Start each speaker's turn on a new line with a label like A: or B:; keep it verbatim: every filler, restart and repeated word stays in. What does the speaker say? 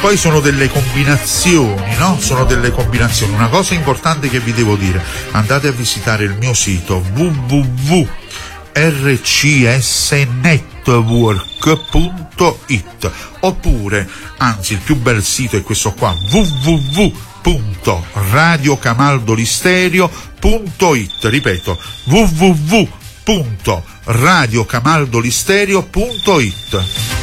A: poi sono delle combinazioni, no? Sono delle combinazioni. Una cosa importante che vi devo dire: andate a visitare il mio sito w w w punto r c s network punto i t, oppure, anzi il più bel sito è questo qua, w w w punto radio camaldolistereo punto i t, ripeto, w w w punto radio camaldolistereo punto i t.